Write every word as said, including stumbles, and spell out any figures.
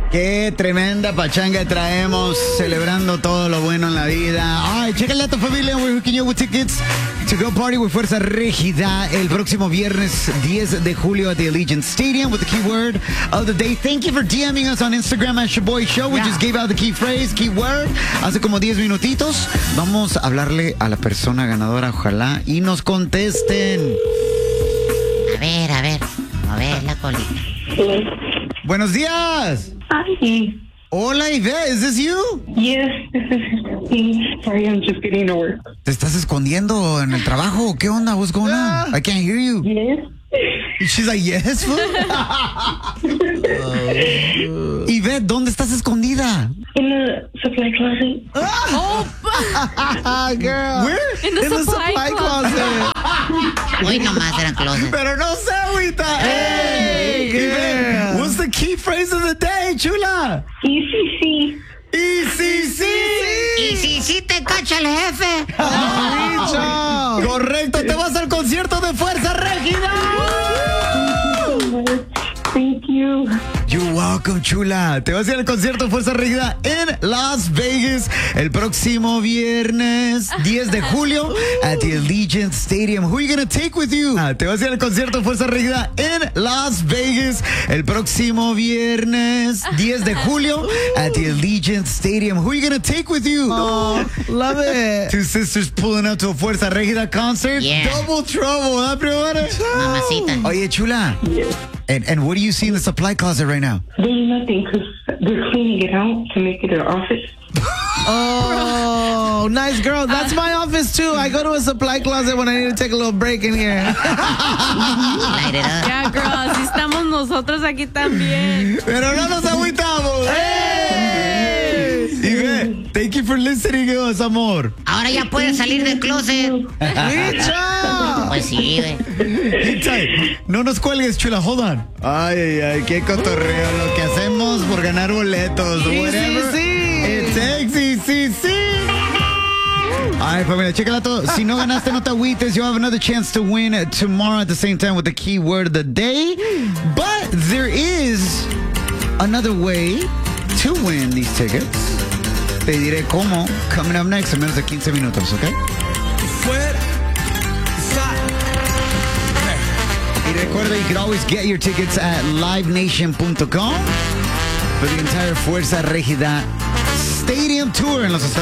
Qué tremenda pachanga traemos, celebrando todo lo bueno en la vida. Ay, chécale a tu familia, we're hooking you with tickets to go party with Fuerza Régida el próximo viernes diez de julio at the Allegiant Stadium with the keyword of the day. Thank you for DMing us on Instagram at Shaboy Show. We Yeah. just gave out the key phrase, keyword, hace como diez minutitos. Vamos a hablarle a la persona ganadora, ojalá, y nos contesten. A ver, a ver, a ver la colita. Buenos días. Hi. Hola, Yvette, is this you? Yes, this is me. Sorry, I'm just getting to work. ¿Te estás escondiendo en el trabajo? ¿Qué onda? What's going on? I can't hear you. Yes. She's like, yes, fool. Oh. Yvette, ¿dónde estás escondida? In the supply closet. Girl. Where? In the supply closet. Hoy nomás eran closet. Pero no sé, ahorita. Hey, Yvette, what's the key phrase of the day, chula? E C C. Y sí, sí. Y si sí te cacha el jefe. Correcto, te vas al concierto de Fuerza Régida. Thank you. You're welcome, chula. Te vas a ir al concierto de Fuerza Régida en Las Vegas el próximo viernes diez de julio at the Allegiant Stadium. Who are you going to take with you? Ah, te vas a ir al concierto de Fuerza Régida en Las Vegas el próximo viernes diez de julio at the Allegiant Stadium. Who are you going to take with you? Oh, love it. Two sisters pulling up to a Fuerza Régida concert. Yeah. Double trouble, ¿verdad, primera? Mamacita. Oye, chula. Yes. And, and what do you see in the supply closet right now? There's nothing because they're cleaning it out to make it an office. Oh, nice girl. That's my office too. I go to a supply closet when I need to take a little break in here. Light it up. Ya, girl, así estamos nosotros aquí también. Pero no nos agüitamos. ¡Hey! Yvette, thank you for listening to us, amor. Ahora ya puedes salir del closet. Micho. Pues sí, güey. Hang tight. No nos cuelgues, chula. Hold on. Ay, ay, ay. Qué cotorreo lo que hacemos por ganar boletos. Whatever it takes. Sí, sí, sí. Ay, familia, chécala todo. Si no ganaste, no te agüites. You have another chance to win tomorrow at the same time with the keyword of the day. But there is another way to win these tickets. Te diré cómo. Coming up next en menos de quince minutos, ¿ok? Y recuerda, you can always get your tickets at live nation dot com for the entire Fuerza Régida Stadium Tour en los Estados